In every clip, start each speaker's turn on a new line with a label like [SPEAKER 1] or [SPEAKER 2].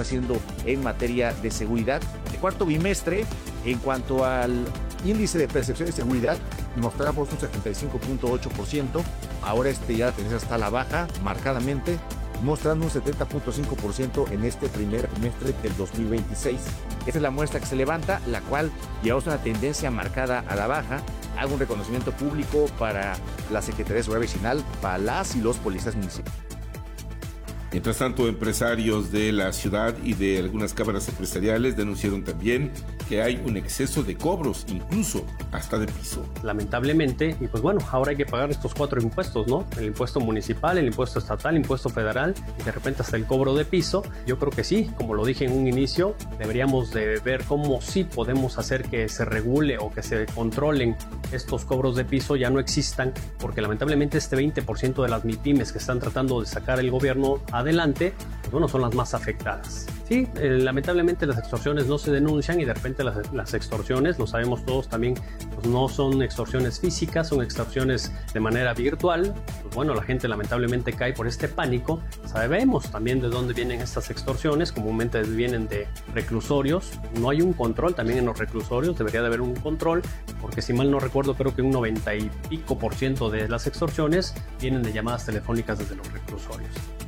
[SPEAKER 1] está haciendo en materia de seguridad. El cuarto bimestre, en cuanto al índice de percepción de seguridad, mostramos un 75.8%. Ahora ya la tendencia está a la baja, marcadamente, mostrando un 70.5% en este primer trimestre del 2026. Esta es la muestra que se levanta, la cual lleva una tendencia marcada a la baja. Hago un reconocimiento público para la Secretaría de Seguridad Vecinal, para las y los policías municipales.
[SPEAKER 2] Mientras tanto, empresarios de la ciudad y de algunas cámaras empresariales denunciaron también que hay un exceso de cobros, incluso hasta de piso.
[SPEAKER 3] Lamentablemente, y pues bueno, ahora hay que pagar estos 4 impuestos, ¿no? El impuesto municipal, el impuesto estatal, el impuesto federal y de repente hasta el cobro de piso. Yo creo que sí, como lo dije en un inicio, deberíamos de ver cómo sí podemos hacer que se regule o que se controlen estos cobros de piso, ya no existan, porque lamentablemente este 20% de las MIPYMES que están tratando de sacar el gobierno adelante, pues bueno, son las más afectadas. Sí, lamentablemente las extorsiones no se denuncian y de repente las extorsiones, lo sabemos todos también, pues no son extorsiones físicas, son extorsiones de manera virtual. Pues bueno, la gente lamentablemente cae por este pánico. Sabemos también de dónde vienen estas extorsiones, comúnmente vienen de reclusorios. No hay un control también en los reclusorios, debería de haber un control, porque si mal no recuerdo, creo que un 90 y pico % de las extorsiones vienen de llamadas telefónicas desde los reclusorios.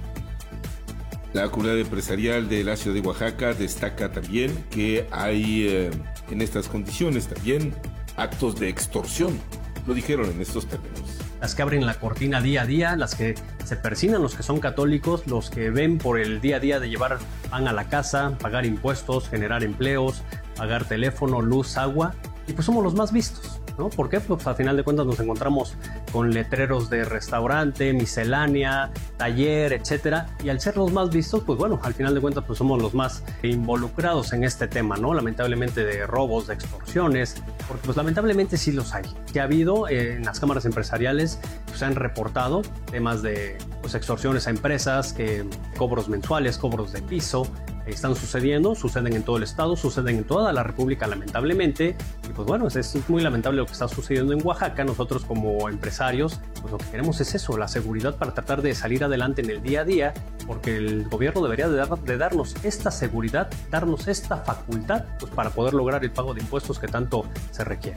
[SPEAKER 2] La comunidad empresarial de la ciudad de Oaxaca destaca también que hay en estas condiciones también actos de extorsión. Lo dijeron en estos términos.
[SPEAKER 3] Las que abren la cortina día a día, las que se persignan, los que son católicos, los que ven por el día a día de llevar pan a la casa, pagar impuestos, generar empleos, pagar teléfono, luz, agua, y pues somos los más vistos, ¿no? ¿Por qué? Pues al final de cuentas nos encontramos con letreros de restaurante, miscelánea, taller, etcétera, y al ser los más vistos, pues bueno, al final de cuentas pues somos los más involucrados en este tema, ¿no? Lamentablemente de robos, de extorsiones, porque pues lamentablemente sí los hay. Que ha habido en las cámaras empresariales, pues, se han reportado temas de pues extorsiones a empresas, cobros mensuales, cobros de piso, están suceden en todo el estado, suceden en toda la república lamentablemente, y pues bueno, es muy lamentable lo que está sucediendo en Oaxaca. Nosotros como empresarios, pues lo que queremos es eso, la seguridad para tratar de salir adelante en el día a día, porque el gobierno debería de darnos esta seguridad, darnos esta facultad, pues para poder lograr el pago de impuestos que tanto se requiere.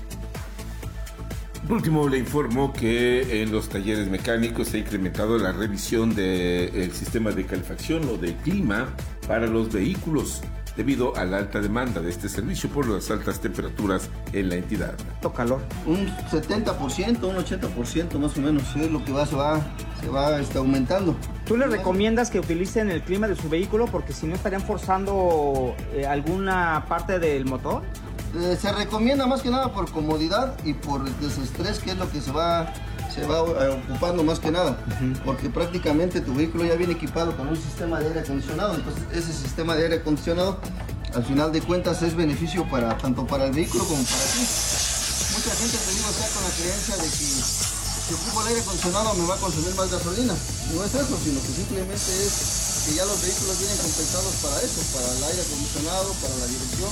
[SPEAKER 2] Por último, le informo que en los talleres mecánicos se ha incrementado la revisión del sistema de calefacción o de clima para los vehículos debido a la alta demanda de este servicio por las altas temperaturas en la entidad.
[SPEAKER 4] Calor. Un 70%, un 80% más o menos es lo que se va aumentando.
[SPEAKER 5] ¿Tú les recomiendas que utilicen el clima de su vehículo porque si no estarían forzando alguna parte del motor?
[SPEAKER 4] Se recomienda más que nada por comodidad y por desestrés, que es lo que se va ocupando más que nada, porque prácticamente tu vehículo ya viene equipado con un sistema de aire acondicionado, entonces ese sistema de aire acondicionado al final de cuentas es beneficio tanto para el vehículo como para ti. Mucha gente, te digo, está con la creencia de que si ocupo el aire acondicionado me va a consumir más gasolina. No es eso, sino que simplemente es que ya los vehículos vienen compensados para eso, para el aire acondicionado, para la dirección.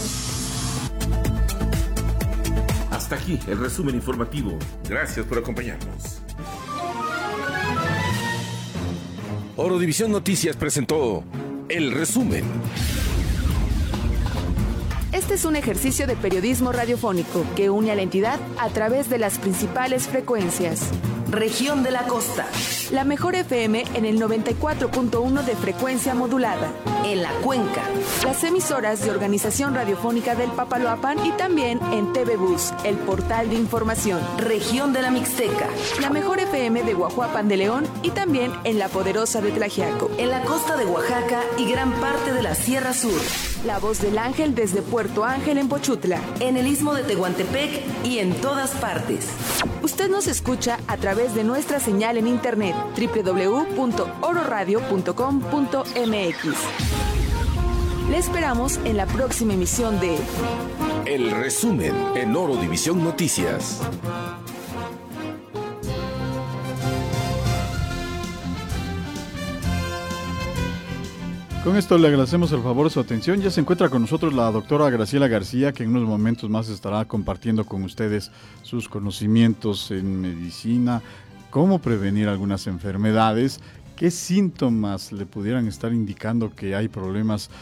[SPEAKER 2] Hasta aquí el resumen informativo. Gracias por acompañarnos.
[SPEAKER 6] Orodivisión Noticias presentó el resumen.
[SPEAKER 7] Este es un ejercicio de periodismo radiofónico que une a la entidad a través de las principales frecuencias.
[SPEAKER 8] Región de la Costa.
[SPEAKER 7] La mejor FM en el 94.1 de frecuencia modulada.
[SPEAKER 8] En la Cuenca.
[SPEAKER 7] Las emisoras de Organización Radiofónica del Papaloapan y también en TV Bus, el portal de información.
[SPEAKER 8] Región de la Mixteca.
[SPEAKER 7] La mejor FM de Guajuapan de León y también en La Poderosa de Tlaxiaco.
[SPEAKER 8] En la costa de Oaxaca y gran parte de la Sierra Sur.
[SPEAKER 7] La Voz del Ángel desde Puerto Ángel en Pochutla.
[SPEAKER 8] En el Istmo de Tehuantepec y en todas partes.
[SPEAKER 7] Usted nos escucha a través de nuestra señal en internet www.ororadio.com.mx. Le esperamos en la próxima emisión de
[SPEAKER 6] El resumen en Orodivisión Noticias.
[SPEAKER 9] Con esto le agradecemos el favor de su atención. Ya se encuentra con nosotros la doctora Graciela García, que en unos momentos más estará compartiendo con ustedes sus conocimientos en medicina, cómo prevenir algunas enfermedades, qué síntomas le pudieran estar indicando que hay problemas